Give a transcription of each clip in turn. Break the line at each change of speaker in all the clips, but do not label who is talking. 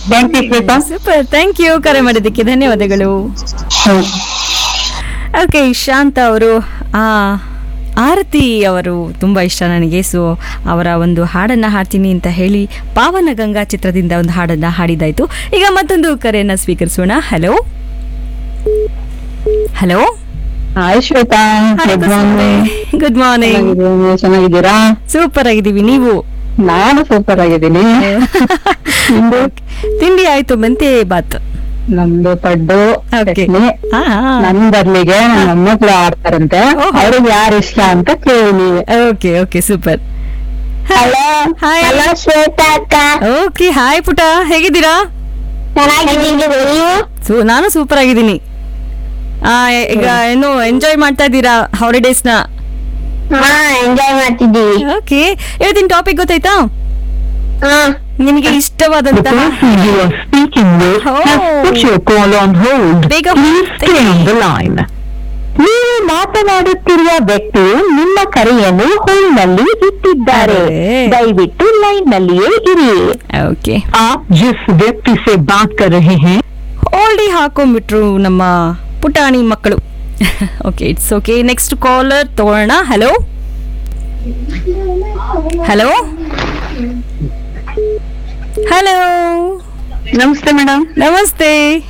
Thank you Shweta.
Super, thank you, ಕರೆ ಮಾಡಿದ್ದಕ್ಕೆ ಧನ್ಯವಾದಗಳು. ಓಕೆ, ಶಾಂತ ಅವರು ಆರತಿ ಅವರು ತುಂಬ ಇಷ್ಟ ನನಗೆ. ಸೊ ಅವರ ಒಂದು ಹಾಡನ್ನು ಹಾಡ್ತೀನಿ ಅಂತ ಹೇಳಿ ಪಾವನ ಗಂಗಾ ಚಿತ್ರದಿಂದ ಒಂದು ಹಾಡನ್ನು ಹಾಡಿದಾಯ್ತು. ಈಗ ಮತ್ತೊಂದು ಕರೆಯನ್ನು ಸ್ವೀಕರಿಸೋಣ. Hello hello,
hi Shweta,
good morning.
ಚೆನ್ನಾಗಿದ್ದೀರಾ?
ಸೂಪರ್ ಆಗಿದ್ದೀವಿ, ನೀವು?
ನಾನು ಸೂಪರ್ ಆಗಿದ್ದೀನಿ.
ತಿಂಡಿ ಆಯ್ತು, ಮೆಂತೆ ಬಾತ್.
ನಮ್ದು ಪಡ್ಡು
Okay.
ಚಟ್ನಿ. ನನ್ ಬರ್ಲಿಗೆ ನನ್ನ ಮೊಮ್ಮಕ್ಳು ಆಡ್ತಾರಂತೆ, ಅವ್ರಿಗೆ ಯಾರು ಇಷ್ಟ ಅಂತ ಕೇಳಿ.
Okay okay, super.
Hello
hi.
Hello Shweta ಅಕ್ಕ,
ಓಕೆ, ಹಾಯ್ ಪುಟ, ಹೇಗಿದ್ದೀರಾ? ನಾನು ಸೂಪರ್ ಆಗಿದ್ದೀನಿ. ಈಗ ಏನು ಎಂಜಾಯ್ ಮಾಡ್ತಾ ಇದ್ದೀರಾ ಹಾಲಿಡೇಸ್ ನ?
ಎಂಜಾಯ್ ಮಾಡ್ತಿದ್ದೀವಿ.
ಓಕೆ, ಇವತ್ತಿನ ಟಾಪಿಕ್ ಗೊತ್ತಾಯ್ತಾ? ನಿಮಗೆ ಇಷ್ಟವಾದಂತಹ ಬೇಗ
ನೀವು ಮಾತನಾಡುತ್ತಿರುವ ವ್ಯಕ್ತಿಯು ನಿಮ್ಮ ಕರೆಯನ್ನು ಹೋಲ್ನಲ್ಲಿ ಇಟ್ಟಿದ್ದಾರೆ, ದಯವಿಟ್ಟು ಲೈನ್ ನಲ್ಲಿಯೇ ಇರಿ.
ಓಕೆ,
आप जिस व्यक्ति से बात कर रहे हैं
ಓಲ್ಡಿ ಹಾಕೊಂಡ್ಬಿಟ್ರು ನಮ್ಮ ಪುಟಾಣಿ ಮಕ್ಕಳು. Okay, it's okay. Next collar ತಗೋಣ. ಹಲೋ ಹಲೋ ಹಲೋ,
ನಮಸ್ತೆ ಮೇಡಮ್.
ನಮಸ್ತೆ.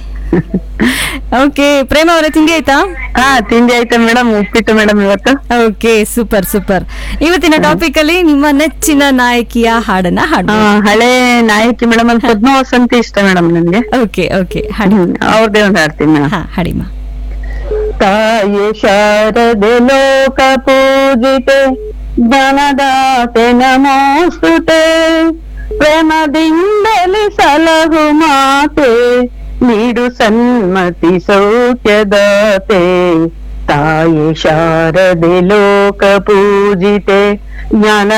ಓಕೆ, ಪ್ರೇಮ ಅವರ ತಿಂಡಿ ಆಯ್ತಾ?
ತಿಂಡಿ ಆಯ್ತಾ ಮೇಡಮ್? ಉಪ್ಪಿಟ್ಟು ಮೇಡಮ್ ಇವತ್ತು.
Okay, super super. ಇವತ್ತಿನ ಟಾಪಿಕ್ ಅಲ್ಲಿ ನಿಮ್ಮ ನೆಚ್ಚಿನ ನಾಯಕಿಯ ಹಾಡನ್ನ ಹಾಡು.
ಹಳೆ ನಾಯಕಿ ಮೇಡಮ್, ಅಲ್ಲಿ ಪದ್ಮ ವಸಂತಿ ಇಷ್ಟ ಮೇಡಮ್ ನನ್ಗೆ.
ಓಕೆ ಓಕೆ, ಹಾಡಿ.
ಅವ್ರದೇ ಒಂದು ಹಾಡ್ತೀನಿ ಮೇಡಮ್.
ಹಾಡಿಮ್ಮ.
ತಾಯಿ ಶಾರದೆ ಲೋಕ ಪೂಜಿತೆ, ಧನದಾತೆ ನಮೋಸ್ತುತೆ, ಪ್ರೇಮದಿಂದಲೇ ಸಲಹು ಮಾತೆ, ನೀಡು ಸನ್ಮತಿ ಸೌಖ್ಯದಾತೆ. ತಾಯಿ ಶಾರದೆ ಲೋಕ ಪೂಜಿತೆ, ಜ್ಞಾನ